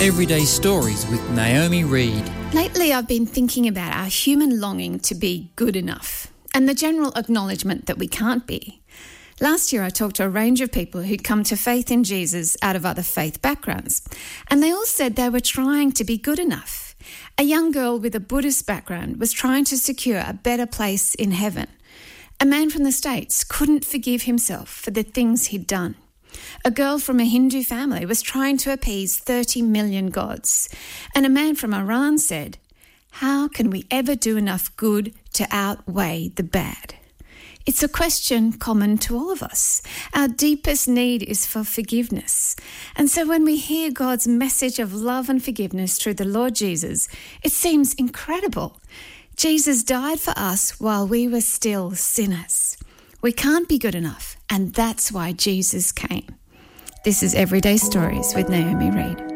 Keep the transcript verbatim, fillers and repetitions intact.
Everyday Stories with Naomi Reed. Lately I've been thinking about our human longing to be good enough and the general acknowledgement that we can't be. Last year I talked to a range of people who'd come to faith in Jesus out of other faith backgrounds, and they all said they were trying to be good enough. A young girl with a Buddhist background was trying to secure a better place in heaven. A man from the States couldn't forgive himself for the things he'd done. A girl from a Hindu family was trying to appease thirty million gods. And a man from Iran said, "How can we ever do enough good to outweigh the bad?" It's a question common to all of us. Our deepest need is for forgiveness. And so when we hear God's message of love and forgiveness through the Lord Jesus, it seems incredible. Jesus died for us while we were still sinners. We can't be good enough, and that's why Jesus came. This is Everyday Stories with Naomi Reed.